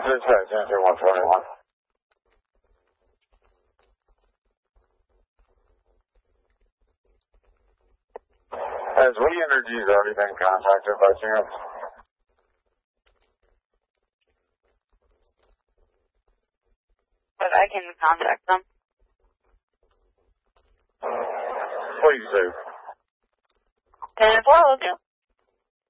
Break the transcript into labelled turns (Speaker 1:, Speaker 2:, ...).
Speaker 1: Dispatch, answer 121. Has We Energies already been contacted by chance?
Speaker 2: But I can contact them.
Speaker 1: Please do.
Speaker 2: 10-4, will do.